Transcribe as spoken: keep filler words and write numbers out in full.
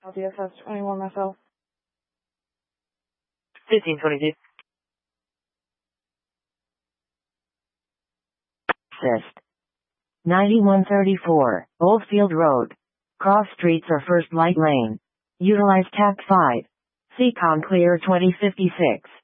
L D S S twenty-one myself. fifteen twenty-two. Assist. ninety-one thirty-four, Oldfield Road. Cross streets or first light lane. Utilize T A C five. C COM clear twenty fifty-six.